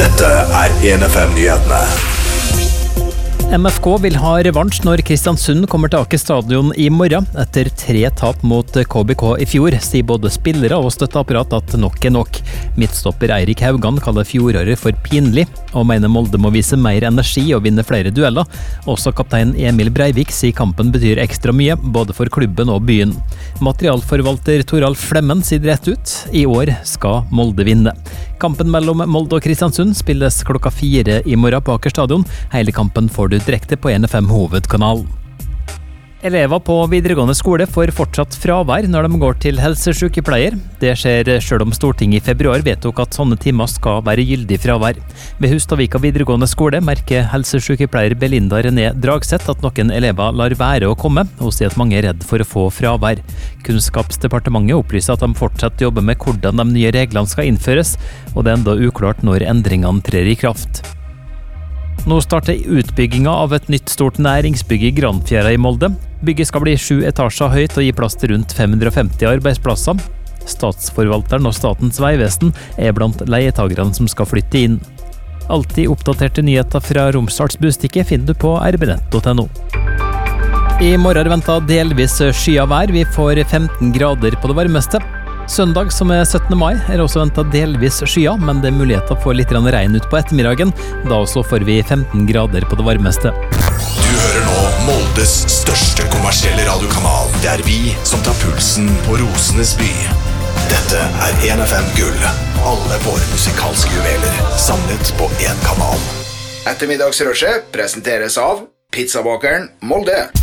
Dette 1FM-nyhetene. MFK vil ha revansj når Kristiansund kommer til Aker stadion i morgen. Etter 3 tap mot KBK i fjor, sier både spillere og støtteapparat at nok er nok. Midtstopper Eirik Haugan kaller fjoråret for pinlig, og mener Molde må vise mer energi og vinne flere dueller. Også kaptein Emil Breivik sier kampen betyr ekstra mye, både for klubben og byen. Materialforvalter Toralf Flemmen sier rett ut, i år skal Molde vinne. Kampen mellom Molde og Kristiansund spilles klokka 4 i morgen på Aker stadion. Hele kampen får du direkte på 1FM hovedkanal. Elever på videregående skole får fortsatt fravær når de går til helsesykepleier. Det skjer selv om Stortinget i februar vedtok at sånne timer skal være gyldig fravær. Ved Hustadvika videregående skole merker helsesykepleier Belinda René Dragseth at noen elever lar være å komme, og sier at mange er redd for å få fravær. Kunnskapsdepartementet opplyser at de fortsatt jobber med hvordan de nye reglene skal innføres, og det er enda uklart når endringene trer i kraft. Nå starter utbygginga av et nytt stort næringsbygg i Granfjæra i Molde. Bygget skal bli 7 etasjer høyt og gi plass til rundt 550 arbeidsplasser. Statsforvalteren og Statens vegvesen er blant leietagerne som skal flytte inn. Alltid oppdaterte nyheter fra Romsdals Bustikke finner du på rbnett.no. I morgen venter delvis skyet vær. Vi får 15 grader på det varmeste. Søndag, som er 17. mai, er også ventet delvis skyer, men det er muligheter for litt regn ut på ettermiddagen. Da også får vi 15 grader på det varmeste. Du hører nå Moldes største kommersielle radiokanal. Det er vi som tar pulsen på Rosenes by. Dette er 1FM Gull. Alle våre musikalske juveler samlet på en kanal. Ettermiddagsrushet presenteres av Pizzabakeren Molde.